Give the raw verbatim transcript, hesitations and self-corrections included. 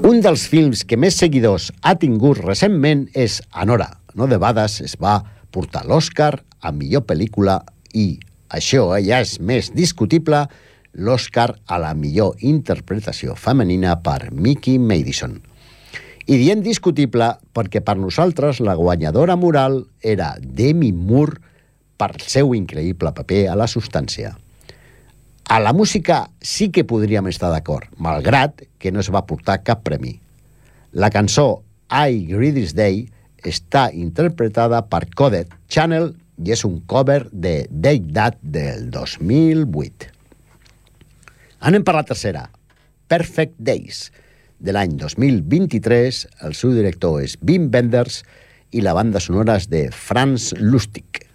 Un dels films que més seguidors ha tingut recentment és Anora. No de vegades es va portar l'Oscar a millor pel·lícula i, això ja és més discutible, l'Oscar a la millor interpretació femenina per Mickey Madison. I diem discutible perquè per nosaltres la guanyadora moral era Demi Moore per el seu increïble paper a La substància. A la música sí que podríem estar d'acord, malgrat que no es va portar cap premi. La cançó I Greatest Day està interpretada per Coded Channel i és un cover de Take That del dos mil vuit. Anem per la tercera, Perfect Days, de l'any dos mil vint-i-tres. El seu director és Wim Wenders i la banda sonora és de Franz Lustig.